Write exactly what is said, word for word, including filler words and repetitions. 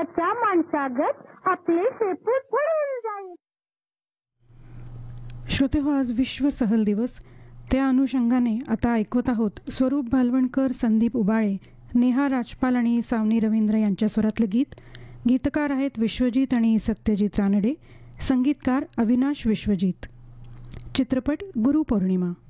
त्याच्या माणसागत आपले शेपूट पडून जाईल. श्रोते हो, आज विश्व सहल दिवस. त्या अनुषंगाने आता ऐकवत आहोत स्वरूप भालवणकर, संदीप उबाळे, नेहा राजपाल आणि सावनी रवींद्र यांच्या स्वरातलं गीत. गीतकार आहेत विश्वजित आणि सत्यजित रानडे, संगीतकार अविनाश विश्वजित. चित्रपट गुरुपौर्णिमा.